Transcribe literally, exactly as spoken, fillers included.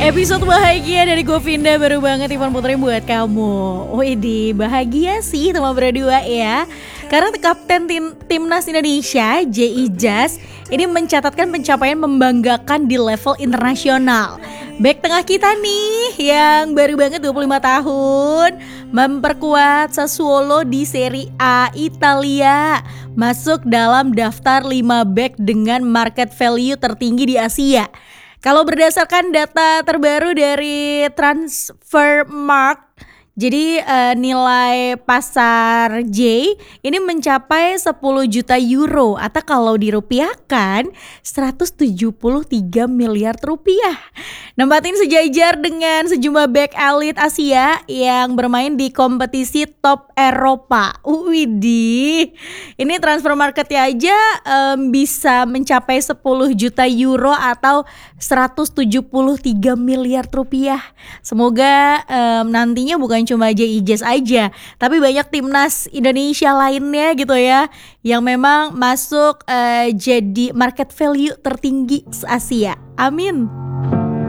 Episode bahagia dari Govinda baru banget Ivan Putri buat kamu. Widih, bahagia sih teman berdua ya. Karena kapten tim, timnas Indonesia J I Jas ini mencatatkan pencapaian membanggakan di level internasional. Bek tengah kita nih yang baru banget dua puluh lima tahun memperkuat Sassuolo di Serie A Italia, masuk dalam daftar lima bek dengan market value tertinggi di Asia. Kalau berdasarkan data terbaru dari Transfermarkt, jadi uh, nilai pasar J ini mencapai sepuluh juta euro atau kalau dirupiahkan seratus tujuh puluh tiga miliar rupiah. Nempatin sejajar dengan sejumlah bek elit Asia yang bermain di kompetisi top Eropa. Widih, ini transfer marketnya aja um, bisa mencapai sepuluh juta euro atau seratus tujuh puluh tiga miliar rupiah. Semoga um, nantinya bukan cuma J I Jas aja, tapi banyak timnas Indonesia lainnya gitu ya, yang memang masuk uh, jadi market value tertinggi se-Asia. Amin.